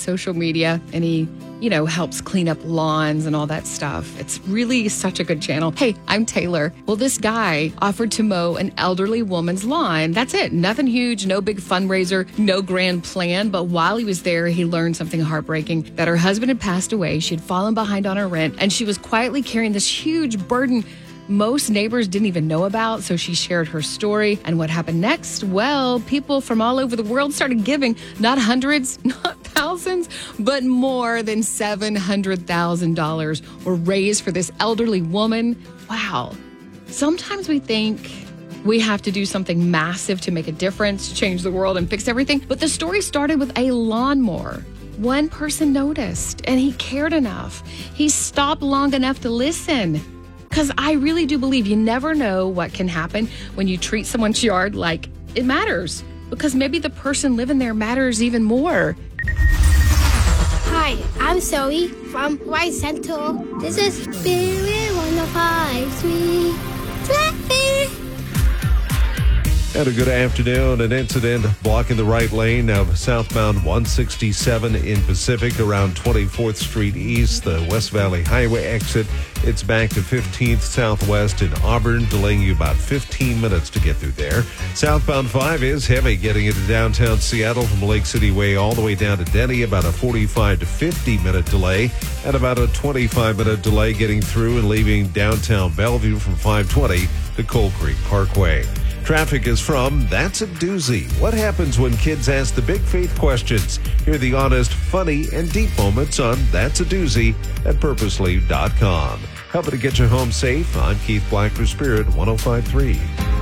social media, and he helps clean up lawns and all that stuff. It's really such a good channel. Hey, I'm Taylor. Well, this guy offered to mow an elderly woman's lawn. That's it. Nothing huge, no big fundraiser, no grand plan. But while he was there, he learned something heartbreaking, that her husband had passed away. She had fallen behind on her rent, and she was quietly carrying this huge burden most neighbors didn't even know about. So she shared her story. And what happened next? Well, people from all over the world started giving, not hundreds, not thousands, but more than $700,000 were raised for this elderly woman. Wow. Sometimes we think we have to do something massive to make a difference, change the world, and fix everything. But the story started with a lawnmower. One person noticed, and he cared enough. He stopped long enough to listen. Because I really do believe you never know what can happen when you treat someone's yard like it matters. Because maybe the person living there matters even more. Hi, I'm Zoe from White Central. This is Spirit 105.3 Traffic. And a good afternoon. An incident blocking the right lane of southbound 167 in Pacific around 24th Street East, the West Valley Highway exit. It's back to 15th Southwest in Auburn, delaying you about 15 minutes to get through there. Southbound 5 is heavy, getting into downtown Seattle from Lake City Way all the way down to Denny, about a 45 to 50 minute delay, and about a 25-minute delay getting through and leaving downtown Bellevue from 520 to Coal Creek Parkway. Traffic is from That's a Doozy. What happens when kids ask the big faith questions? Hear the honest, funny, and deep moments on That's a Doozy at purposely.com. Helping to get you home safe. I'm Keith Black for Spirit 105.3.